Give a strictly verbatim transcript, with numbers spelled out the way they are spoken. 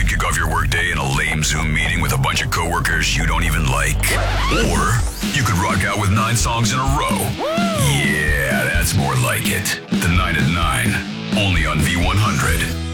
kick off your workday in a lame Zoom meeting with a bunch of coworkers you don't even like. Or you could rock out with nine songs in a row. Yeah, that's more like it. The nine at nine, only on V one hundred.